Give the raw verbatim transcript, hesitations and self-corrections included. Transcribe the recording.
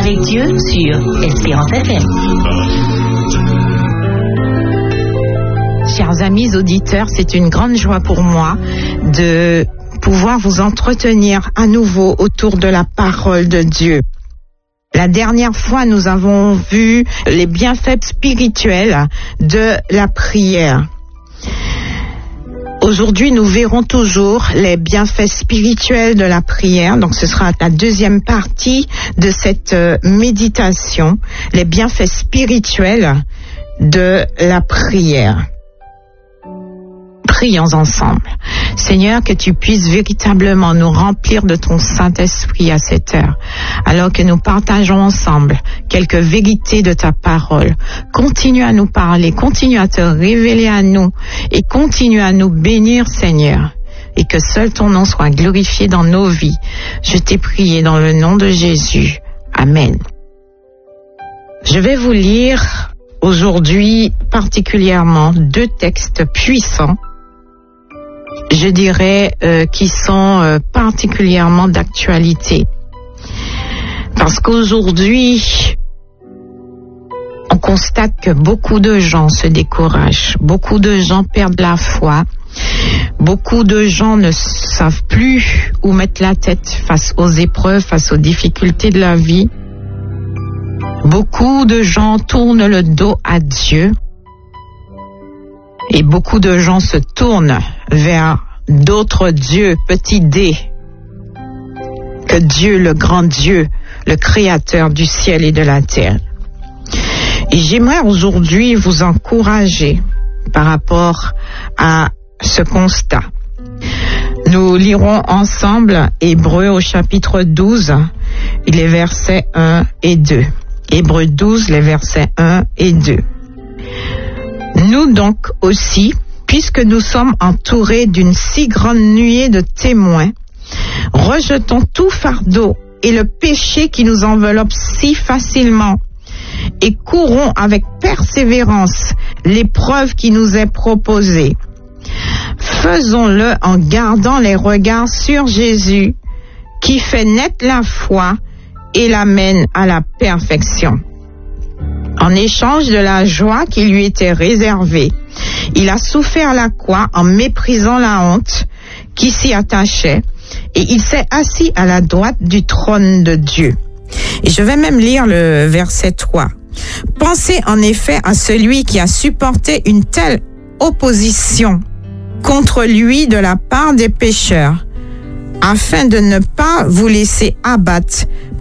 avec Dieu sur Espérance F M. Chers amis auditeurs, c'est une grande joie pour moi de pouvoir vous entretenir à nouveau autour de la parole de Dieu. La dernière fois, nous avons vu les bienfaits spirituels de la prière. Aujourd'hui, nous verrons toujours les bienfaits spirituels de la prière. Donc, ce sera la deuxième partie de cette méditation, les bienfaits spirituels de la prière. Prions ensemble. Seigneur, que tu puisses véritablement nous remplir de ton Saint-Esprit à cette heure, alors que nous partageons ensemble quelques vérités de ta parole. Continue à nous parler, continue à te révéler à nous et continue à nous bénir, Seigneur, et que seul ton nom soit glorifié dans nos vies. Je t'ai prié dans le nom de Jésus. Amen. Je vais vous lire aujourd'hui particulièrement deux textes puissants, je dirais, euh, qui sont euh, particulièrement d'actualité. Parce qu'aujourd'hui, on constate que beaucoup de gens se découragent, beaucoup de gens perdent la foi, beaucoup de gens ne savent plus où mettre la tête face aux épreuves, face aux difficultés de la vie. Beaucoup de gens tournent le dos à Dieu. Et beaucoup de gens se tournent vers d'autres dieux, petits d, que Dieu, le grand Dieu, le créateur du ciel et de la terre. Et j'aimerais aujourd'hui vous encourager par rapport à ce constat. Nous lirons ensemble Hébreux au chapitre douze, les versets un et deux. Hébreux douze, les versets un et deux. Nous donc aussi, puisque nous sommes entourés d'une si grande nuée de témoins, rejetons tout fardeau et le péché qui nous enveloppe si facilement et courons avec persévérance l'épreuve qui nous est proposée. Faisons-le en gardant les regards sur Jésus, qui fait naître la foi et l'amène à la perfection. En échange de la joie qui lui était réservée, il a souffert la croix en méprisant la honte qui s'y attachait, et il s'est assis à la droite du trône de Dieu. Et je vais même lire le verset trois. Pensez en effet à celui qui a supporté une telle opposition contre lui de la part des pécheurs, afin de ne pas vous laisser abattre